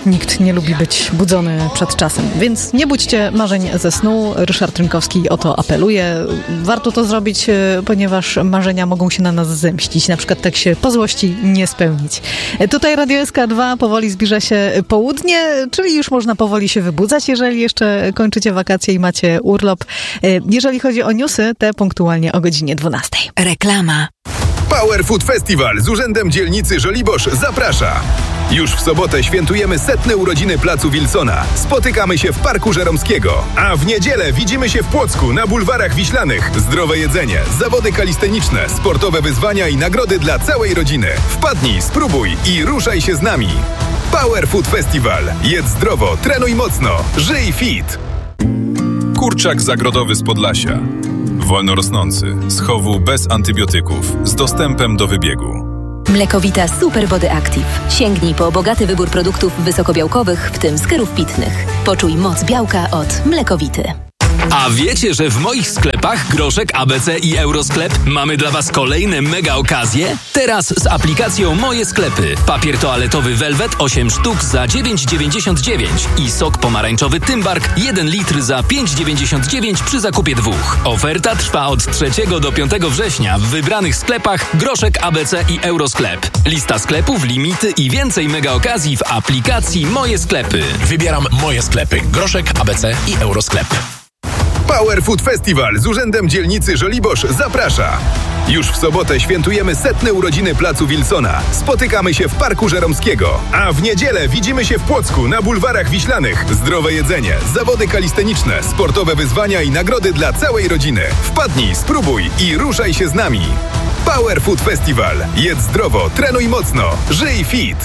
Nikt nie lubi być budzony przed czasem, więc nie budźcie marzeń ze snu. Ryszard Rynkowski o to apeluje. Warto to zrobić, ponieważ marzenia mogą się na nas zemścić. Na przykład tak się po złości nie spełnić. Tutaj Radio SK2, powoli zbliża się południe, czyli już można powoli się wybudzać, jeżeli jeszcze kończycie wakacje i macie urlop. Jeżeli chodzi o newsy, te punktualnie o godzinie 12. Reklama. Power Food Festival z Urzędem Dzielnicy Żoliborz zaprasza. Już w sobotę świętujemy 100. urodziny Placu Wilsona. Spotykamy się w Parku Żeromskiego. A w niedzielę widzimy się w Płocku na bulwarach Wiślanych. Zdrowe jedzenie, zawody kalisteniczne, sportowe wyzwania i nagrody dla całej rodziny. Wpadnij, spróbuj i ruszaj się z nami. Power Food Festival. Jedz zdrowo, trenuj mocno, żyj fit. Kurczak zagrodowy z Podlasia. Wolno rosnący, z chowu bez antybiotyków, z dostępem do wybiegu. Mlekowita Super Body Active. Sięgnij po bogaty wybór produktów wysokobiałkowych, w tym skerów pitnych. Poczuj moc białka od Mlekowity. A wiecie, że w moich sklepach Groszek, ABC i Eurosklep mamy dla Was kolejne mega okazje? Teraz z aplikacją Moje Sklepy. Papier toaletowy Velvet 8 sztuk za 9,99 i sok pomarańczowy Tymbark 1 litr za 5,99 przy zakupie 2. Oferta trwa od 3 do 5 września w wybranych sklepach Groszek, ABC i Eurosklep. Lista sklepów, limity i więcej mega okazji w aplikacji Moje Sklepy. Wybieram Moje Sklepy. Groszek, ABC i Eurosklep. Power Food Festival z Urzędem Dzielnicy Żoliborz zaprasza. Już w sobotę świętujemy 100. urodziny Placu Wilsona. Spotykamy się w Parku Żeromskiego. A w niedzielę widzimy się w Płocku na bulwarach Wiślanych. Zdrowe jedzenie, zawody kalisteniczne, sportowe wyzwania i nagrody dla całej rodziny. Wpadnij, spróbuj i ruszaj się z nami. Power Food Festival. Jedz zdrowo, trenuj mocno, żyj fit.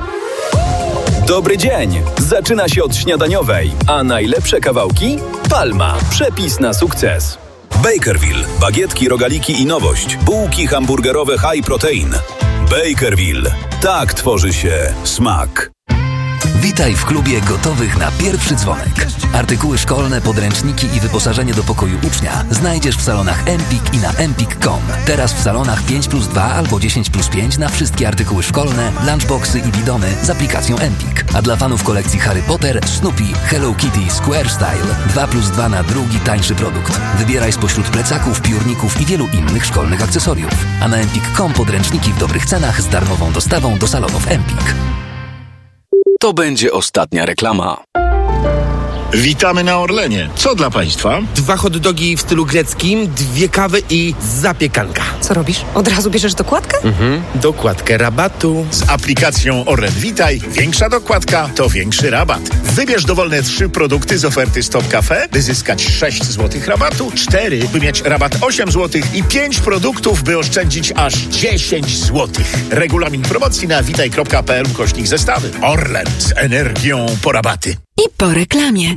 Dobry dzień! Zaczyna się od śniadaniowej, a najlepsze kawałki? Palma. Przepis na sukces. Bakerville. Bagietki, rogaliki i nowość. Bułki hamburgerowe high protein. Bakerville. Tak tworzy się smak. Witaj w klubie gotowych na pierwszy dzwonek. Artykuły szkolne, podręczniki i wyposażenie do pokoju ucznia znajdziesz w salonach Empik i na empik.com. Teraz w salonach 5+2 albo 10+5 na wszystkie artykuły szkolne, lunchboxy i bidony z aplikacją Empik. A dla fanów kolekcji Harry Potter, Snoopy, Hello Kitty, Square Style 2+2 na drugi tańszy produkt. Wybieraj spośród plecaków, piórników i wielu innych szkolnych akcesoriów. A na empik.com podręczniki w dobrych cenach z darmową dostawą do salonów Empik. To będzie ostatnia reklama. Witamy na Orlenie. Co dla Państwa? 2 hot dogi w stylu greckim, 2 kawy i zapiekanka. Co robisz? Od razu bierzesz dokładkę? Dokładkę rabatu. Z aplikacją Orlen Witaj większa dokładka to większy rabat. Wybierz dowolne 3 produkty z oferty Stop Cafe, by zyskać 6 zł rabatu, 4, by mieć rabat 8 zł i 5 produktów, by oszczędzić aż 10 zł. Regulamin promocji na witaj.pl/zestawy. Orlen z energią po rabaty. I po reklamie.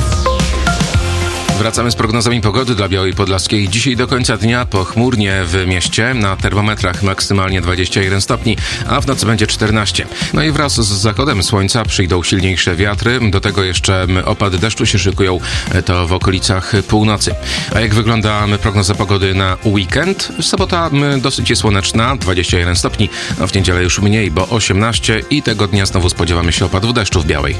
Wracamy z prognozami pogody dla Białej Podlaskiej. Dzisiaj do końca dnia pochmurnie w mieście. Na termometrach maksymalnie 21 stopni, a w nocy będzie 14. No i wraz z zachodem słońca przyjdą silniejsze wiatry. Do tego jeszcze opady deszczu się szykują, to w okolicach północy. A jak wygląda prognoza pogody na weekend? Sobota dosyć słoneczna, 21 stopni, a w niedzielę już mniej, bo 18 i tego dnia znowu spodziewamy się opadów deszczu w Białej.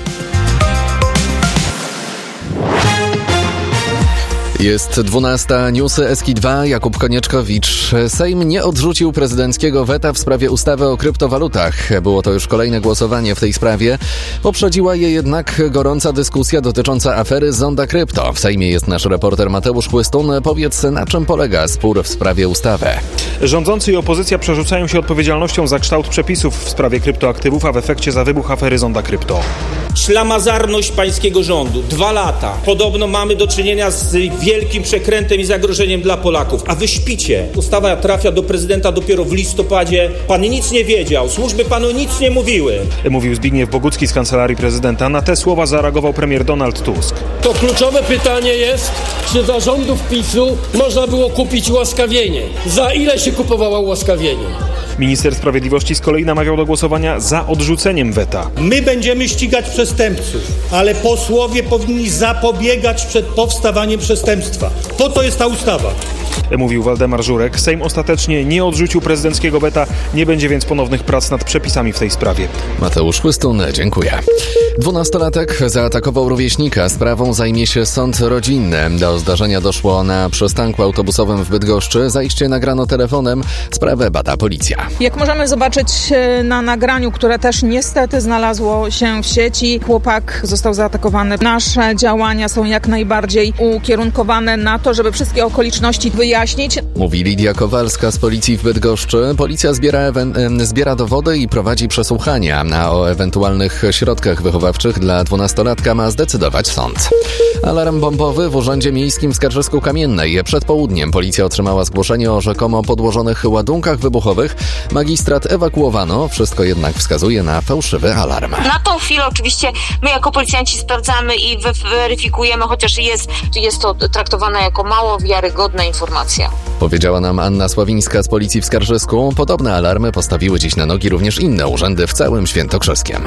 Jest 12. Newsy SK2. Jakub Konieczkowicz. Sejm nie odrzucił prezydenckiego weta w sprawie ustawy o kryptowalutach. Było to już kolejne głosowanie w tej sprawie. Poprzedziła je jednak gorąca dyskusja dotycząca afery Zonda Krypto. W Sejmie jest nasz reporter Mateusz Chłystun. Powiedz, na czym polega spór w sprawie ustawy? Rządzący i opozycja przerzucają się odpowiedzialnością za kształt przepisów w sprawie kryptoaktywów, a w efekcie za wybuch afery Zonda Krypto. Ślamazarność pańskiego rządu. 2 lata. Podobno mamy do czynienia z wielkim przekrętem i zagrożeniem dla Polaków. A wy śpicie. Ustawa trafia do prezydenta dopiero w listopadzie. Pan nic nie wiedział. Służby panu nic nie mówiły. Mówił Zbigniew Bogucki z Kancelarii Prezydenta. Na te słowa zareagował premier Donald Tusk. To kluczowe pytanie jest, czy za rządów PiS-u można było kupić ułaskawienie? Za ile się kupowało ułaskawienie? Minister Sprawiedliwości z kolei namawiał do głosowania za odrzuceniem weta. My będziemy ścigać przestępców, ale posłowie powinni zapobiegać przed powstawaniem przestępstwa. Po to jest ta ustawa. Mówił Waldemar Żurek. Sejm ostatecznie nie odrzucił prezydenckiego weta, nie będzie więc ponownych prac nad przepisami w tej sprawie. Mateusz Chłystun, dziękuję. 12-latek zaatakował rówieśnika. Sprawą zajmie się sąd rodzinny. Do zdarzenia doszło na przystanku autobusowym w Bydgoszczy. Zajście nagrano telefonem. Sprawę bada policja. Jak możemy zobaczyć na nagraniu, które też niestety znalazło się w sieci, chłopak został zaatakowany. Nasze działania są jak najbardziej ukierunkowane na to, żeby wszystkie okoliczności wyjaśnić. Mówi Lidia Kowalska z policji w Bydgoszczy. Policja zbiera dowody i prowadzi przesłuchania. A o ewentualnych środkach wychowawczych dla 12-latka ma zdecydować sąd. Alarm bombowy w Urzędzie Miejskim w Skarżysku-Kamiennej. Przed południem policja otrzymała zgłoszenie o rzekomo podłożonych ładunkach wybuchowych. Magistrat ewakuowano. Wszystko jednak wskazuje na fałszywy alarm. Na tą chwilę oczywiście my jako policjanci sprawdzamy i weryfikujemy, chociaż jest to traktowane jako mało wiarygodna informacja. Powiedziała nam Anna Sławińska z policji w Skarżysku. Podobne alarmy postawiły dziś na nogi również inne urzędy w całym Świętokrzyskiem.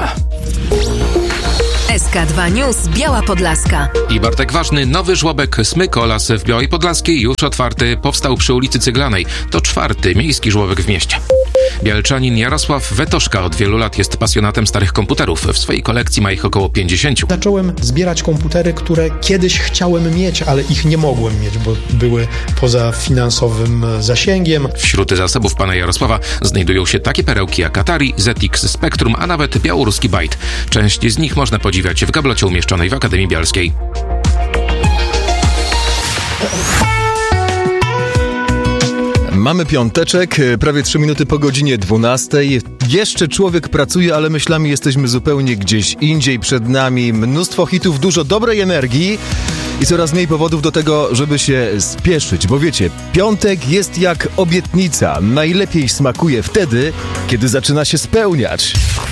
SK2 News Biała Podlaska. I Bartek Ważny, nowy żłobek Smykolas w Białej Podlaskiej już otwarty, powstał przy ulicy Cyglanej. To 4. miejski żłobek w mieście. Bielczanin Jarosław Wetoszka od wielu lat jest pasjonatem starych komputerów. W swojej kolekcji ma ich około 50. Zacząłem zbierać komputery, które kiedyś chciałem mieć, ale ich nie mogłem mieć, bo były poza finansowym zasięgiem. Wśród zasobów pana Jarosława znajdują się takie perełki jak Atari, ZX Spectrum, a nawet białoruski Byte. Część z nich można podziwiać w gablocie umieszczonej w Akademii Bialskiej. Mamy piąteczek, prawie 3 minuty po godzinie 12. Jeszcze człowiek pracuje, ale myślami jesteśmy zupełnie gdzieś indziej. Przed nami mnóstwo hitów, dużo dobrej energii i coraz mniej powodów do tego, żeby się spieszyć. Bo wiecie, piątek jest jak obietnica. Najlepiej smakuje wtedy, kiedy zaczyna się spełniać.